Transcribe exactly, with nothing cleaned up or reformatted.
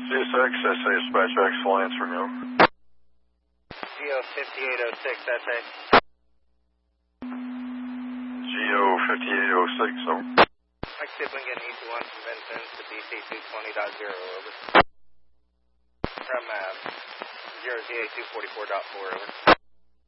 C S X, S A Dispatch Excellence, Ringo. G O fifty-eight oh six, S A. G O fifty-eight oh six, over. Mike Sibling getting E two one from Vincent to D C two twenty point zero, over. From uh, zero Z A two forty-four point four, over.